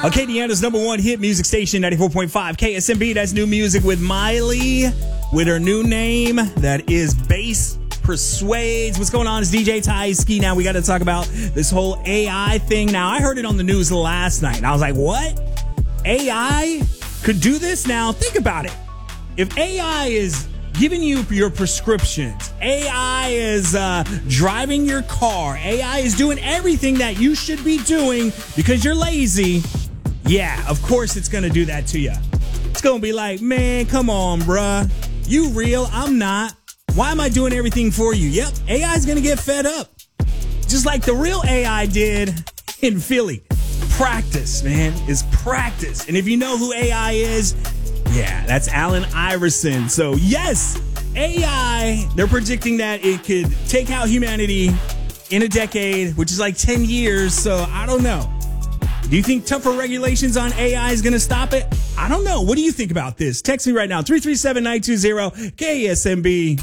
Acadiana's number one hit music station, 94.5 KSMB. That's new music with Miley, with her new name. That is Bass Persuades. What's going on? It's DJ Tyski. Now we got to talk about this whole AI thing. Now, I heard it on the news last night, and I was like, what? AI could do this? Now, think about it. If AI is giving you your prescriptions, AI is driving your car, AI is doing everything that you should be doing because you're lazy, yeah, of course it's going to do that to you. It's going to be like, man, come on, bruh. You real? I'm not. Why am I doing everything for you? Yep, AI is going to get fed up. Just like the real AI did in Philly. Practice, man, is practice. And if you know who AI is, yeah, that's Allen Iverson. So yes, AI, they're predicting that it could take out humanity in a decade, which is like 10 years. So I don't know. Do you think tougher regulations on AI is going to stop it? I don't know. What do you think about this? Text me right now, 337-920 KSMB.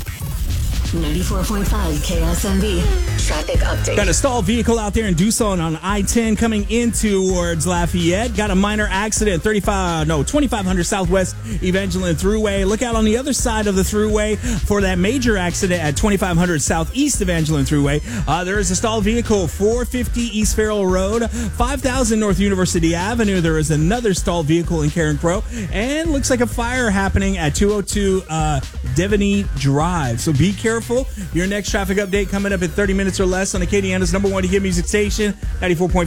94.5 KSMB. Traffic update. Got a stalled vehicle out there in Tucson on I-10 coming in towards Lafayette. Got a minor accident, 2500 Southwest Evangeline Thruway. Look out on the other side of the thruway for that major accident at 2500 Southeast Evangeline Thruway. There is a stalled vehicle, 450 East Farrell Road, 5000 North University Avenue. There is another stalled vehicle in Karen Crow. And looks like a fire happening at 202 Devaney Drive. So be careful. Your next traffic update coming up in 30 minutes or less on Acadiana's number one hit music station, 94.5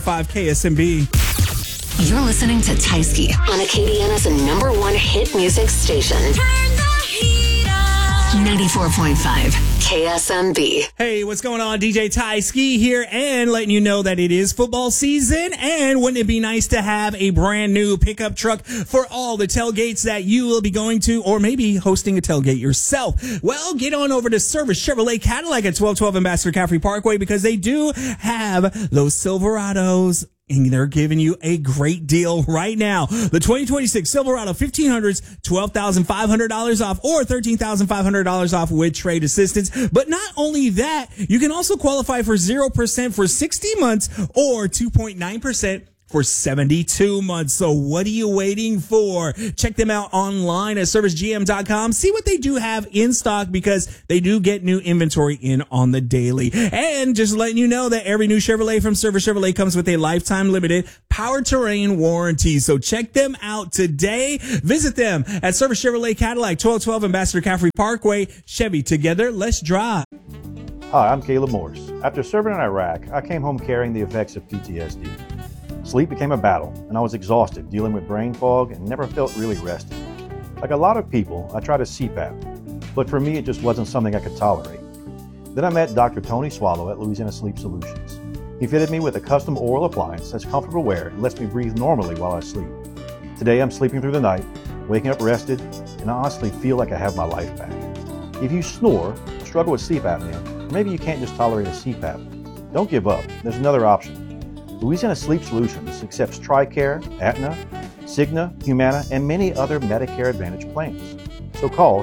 KSMB. You're listening to Tyski on Acadiana's number one hit music station. Turn the heat up. 94.5 KSMB. Hey, what's going on? DJ Tyski here, and letting you know that it is football season, and wouldn't it be nice to have a brand new pickup truck for all the tailgates that you will be going to, or maybe hosting a tailgate yourself? Well, get on over to Service Chevrolet Cadillac at 1212 Ambassador Caffrey Parkway, because they do have those Silverados, and they're giving you a great deal right now. The 2026 Silverado 1500s, $12,500 off or $13,500 off with trade assistance. But not only that, you can also qualify for 0% for 60 months or 2.9% for 72 months. So what are you waiting for? Check them out online at servicegm.com. See what they do have in stock, because they do get new inventory in on the daily. And just letting you know that every new Chevrolet from Service Chevrolet comes with a lifetime limited powertrain warranty. So check them out today. Visit them at Service Chevrolet Cadillac, 1212 Ambassador Caffrey Parkway. Chevy, together, let's drive. Hi, I'm Caleb Morris. After serving in Iraq, I came home carrying the effects of PTSD. Sleep became a battle, and I was exhausted dealing with brain fog and never felt really rested. Like a lot of people, I tried a CPAP, but for me it just wasn't something I could tolerate. Then I met Dr. Tony Swallow at Louisiana Sleep Solutions. He fitted me with a custom oral appliance that's comfortable wear and lets me breathe normally while I sleep. Today I'm sleeping through the night, waking up rested, and I honestly feel like I have my life back. If you snore, struggle with sleep apnea, or maybe you can't just tolerate a CPAP, don't give up. There's another option. Louisiana Sleep Solutions accepts TRICARE, Aetna, Cigna, Humana, and many other Medicare Advantage plans. So call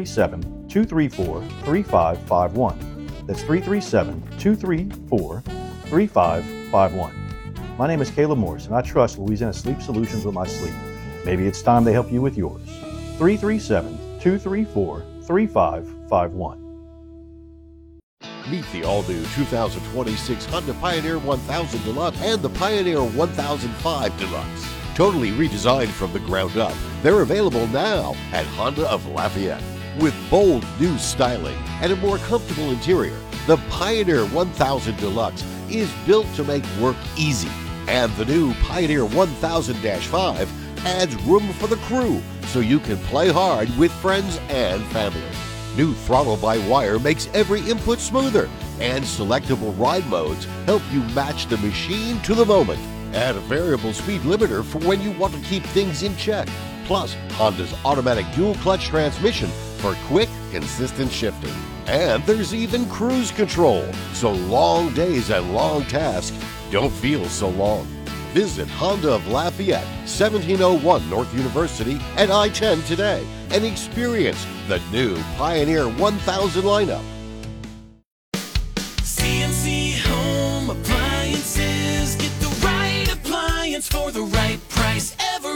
337-234-3551. That's 337-234-3551. My name is Caleb Morris, and I trust Louisiana Sleep Solutions with my sleep. Maybe it's time they help you with yours. 337-234-3551. Meet the all-new 2026 Honda Pioneer 1000 Deluxe and the Pioneer 1005 Deluxe. Totally redesigned from the ground up, they're available now at Honda of Lafayette. With bold new styling and a more comfortable interior, the Pioneer 1000 Deluxe is built to make work easy. And the new Pioneer 1000-5 adds room for the crew, so you can play hard with friends and family. New throttle-by-wire makes every input smoother, and selectable ride modes help you match the machine to the moment. Add a variable speed limiter for when you want to keep things in check. Plus, Honda's automatic dual-clutch transmission for quick, consistent shifting. And there's even cruise control, so long days and long tasks don't feel so long. Visit Honda of Lafayette, 1701 North University and I-10 today and experience the new Pioneer 1000 lineup. CNC Home Appliances. Get the right appliance for the right price.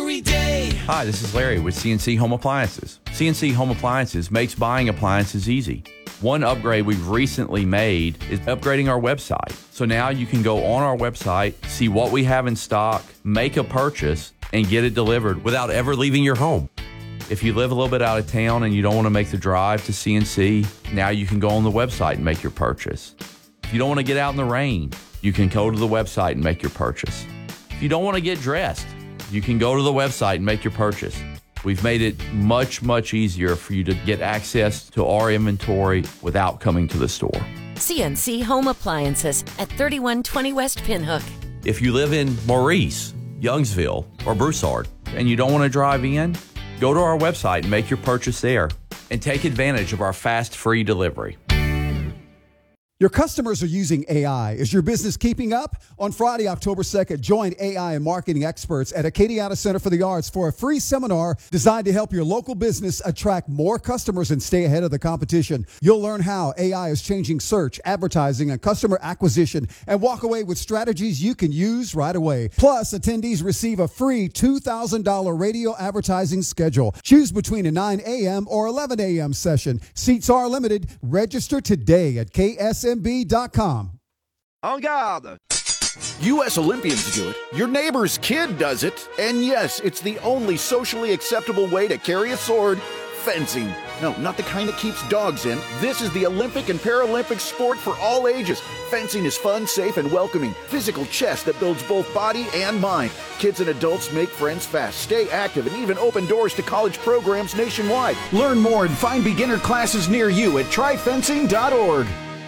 every day. Hi, this is Larry with CNC Home Appliances. CNC Home Appliances makes buying appliances easy. One upgrade we've recently made is upgrading our website. So now you can go on our website, see what we have in stock, make a purchase, and get it delivered without ever leaving your home. If you live a little bit out of town and you don't want to make the drive to CNC, now you can go on the website and make your purchase. If you don't want to get out in the rain, you can go to the website and make your purchase. If you don't want to get dressed, you can go to the website and make your purchase. We've made it much, much easier for you to get access to our inventory without coming to the store. CNC Home Appliances at 3120 West Pinhook. If you live in Maurice, Youngsville, or Broussard, and you don't want to drive in, go to our website and make your purchase there, and take advantage of our fast, free delivery. Your customers are using AI. Is your business keeping up? On Friday, October 2nd, join AI and marketing experts at Acadiana Center for the Arts for a free seminar designed to help your local business attract more customers and stay ahead of the competition. You'll learn how AI is changing search, advertising, and customer acquisition, and walk away with strategies you can use right away. Plus, attendees receive a free $2,000 radio advertising schedule. Choose between a 9 a.m. or 11 a.m. session. Seats are limited. Register today at KSMB.com. En garde! U.S. Olympians do it, your neighbor's kid does it, and yes, it's the only socially acceptable way to carry a sword, fencing. No, not the kind that keeps dogs in. This is the Olympic and Paralympic sport for all ages. Fencing is fun, safe, and welcoming. Physical chess that builds both body and mind. Kids and adults make friends fast, stay active, and even open doors to college programs nationwide. Learn more and find beginner classes near you at tryfencing.org.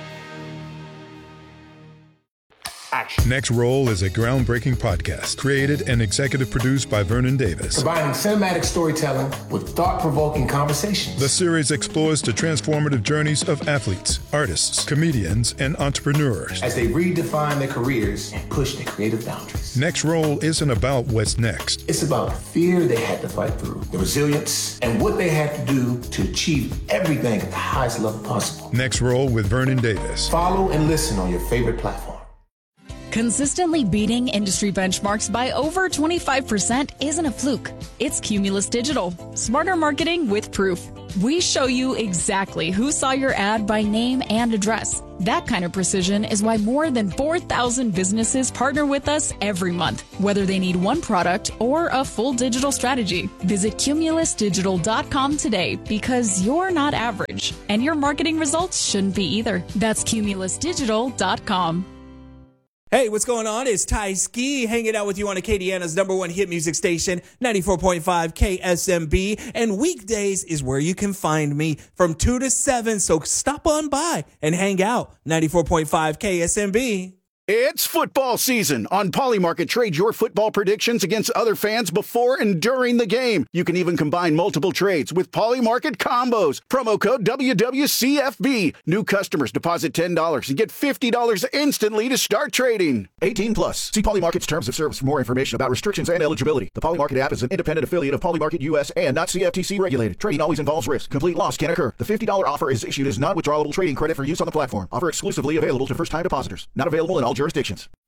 Action. Next Roll is a groundbreaking podcast created and executive produced by Vernon Davis. Combining cinematic storytelling with thought-provoking conversations. The series explores the transformative journeys of athletes, artists, comedians, and entrepreneurs as they redefine their careers and push their creative boundaries. Next Roll isn't about what's next. It's about the fear they had to fight through, the resilience, and what they had to do to achieve everything at the highest level possible. Next Roll with Vernon Davis. Follow and listen on your favorite platform. Consistently beating industry benchmarks by over 25% isn't a fluke. It's Cumulus Digital. Smarter marketing with proof. We show you exactly who saw your ad by name and address. That kind of precision is why more than 4,000 businesses partner with us every month, whether they need one product or a full digital strategy. Visit cumulusdigital.com today because you're not average, and your marketing results shouldn't be either. That's cumulusdigital.com. Hey, what's going on? It's Ty Ski hanging out with you on Acadiana's #1 hit music station, 94.5 KSMB. And weekdays is where you can find me from 2 to 7. So stop on by and hang out. 94.5 KSMB. It's football season. On Polymarket, trade your football predictions against other fans before and during the game. You can even combine multiple trades with Polymarket combos. Promo code WWCFB. New customers deposit $10 and get $50 instantly to start trading. 18 plus. See Polymarket's terms of service for more information about restrictions and eligibility. The Polymarket app is an independent affiliate of Polymarket US and not CFTC regulated. Trading always involves risk. Complete loss can occur. The $50 offer is issued as non-withdrawable trading credit for use on the platform. Offer exclusively available to first-time depositors. Not available in all jurisdictions.